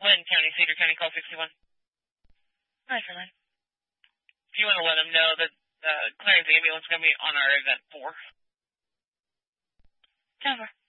Lynn County, Cedar County, call 61. Hi, for Lynn. If you want to let them know that Clarence ambulance is going to be on our event 4. Over.